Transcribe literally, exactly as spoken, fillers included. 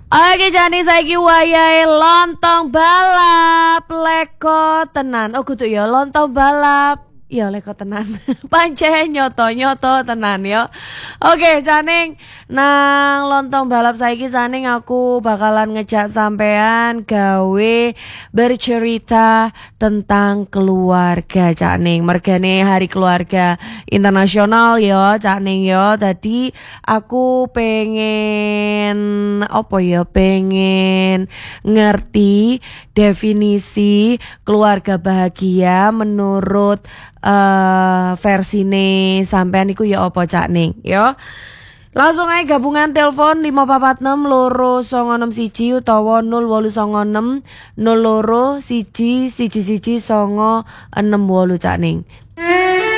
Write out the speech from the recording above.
Oke jani saiki wayahe lontong balap leko tenan. Oh kudu ya lontong balap. Ya leko tenan. Pancen nyoto-nyoto tenan yo. Oke Caning, nang lontong balap saiki Caning aku bakalan ngejak sampean gawe bercerita tentang keluarga Caning. Mergane hari keluarga internasional yo Caning yo. Tadi aku pengen apa ya pengen ngerti definisi keluarga bahagia menurut uh, versine sampean iku ya apa Cak Ning ya. Langsung aja gabungan telepon lima papat enam loro songo enam siji utawa nol wolu songo enam nol loro siji siji siji songo enam wolu Cak Ning.